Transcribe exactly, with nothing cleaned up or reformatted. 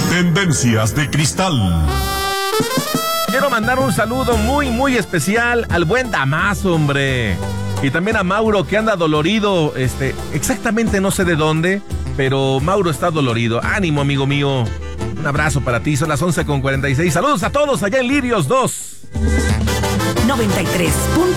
Tendencias de Cristal. Quiero mandar un saludo muy, muy especial al buen Damaso, hombre. Y también a Mauro, que anda dolorido, este, exactamente no sé de dónde, pero Mauro está dolorido. Ánimo, amigo mío. Un abrazo para ti, son las once con cuarenta y seis. Saludos a todos allá en Lirios dos. noventa y tres punto